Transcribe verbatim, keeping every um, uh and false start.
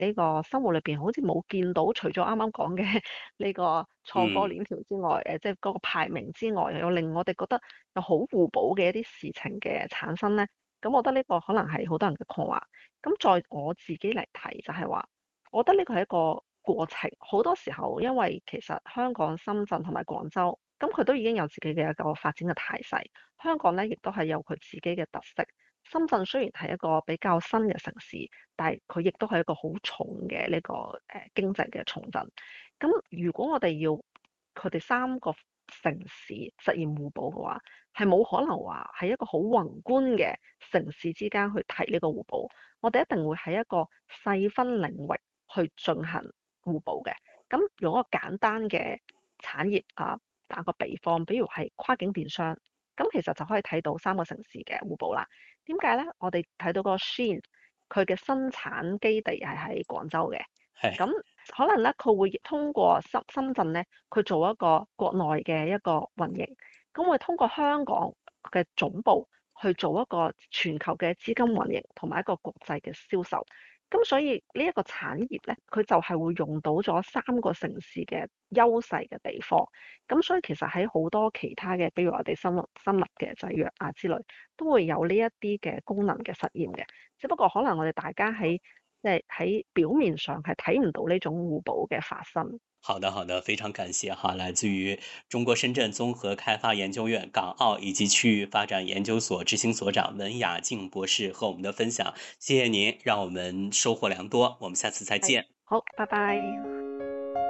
呢個生活裏邊好似冇見到，除咗啱啱講嘅呢個創科嗯鏈條之外，誒即係嗰個排名之外，又有令我哋覺得有好互補嘅一啲事情嘅產生咧。咁我覺得呢個可能係好多人嘅困惑。咁在我自己嚟睇就係話，我覺得呢個係一個過程。好多時候因為其實香港、深圳同埋廣州，咁佢都已經有自己嘅一個發展嘅態勢。香港咧亦都係有佢自己嘅特色。深圳雖然係一個比較新嘅城市，但係佢亦都係一個好重嘅呢、個誒、呃、經濟嘅重鎮。咁如果我哋要佢哋三個城市實現互補嘅話，係冇可能話喺一個好宏觀嘅城市之間去提呢個互補。我哋一定會喺一個細分領域去進行互補嘅。咁用一個簡單嘅產業啊，打個比方，比如係跨境電商，咁其實就可以睇到三個城市嘅互補啦。點解咧？我哋睇到個 Shein 佢嘅生產基地係喺廣州嘅， 係。 咁可能咧佢會通過深深圳咧，佢做一個國內嘅一個運營，咁會通過香港嘅總部去做一個全球嘅資金運營同埋一個國際嘅銷售。咁所以呢一個產業咧，佢就係會用到咗三個城市嘅優勢嘅地方。咁所以其實喺好多其他嘅，比如我哋生物生物嘅製藥啊之類，都會有呢一啲嘅功能嘅實驗嘅。只不過可能我哋大家喺即係喺表面上係睇唔到呢種互補嘅發生。 好的，好的，非常感謝哈，来自于中国深圳综合开发研究院港澳以及区域发展研究所执行所长文雅静博士和我们的分享，谢谢您，让我们收获良多，我们下次再係， 见。 好，拜拜。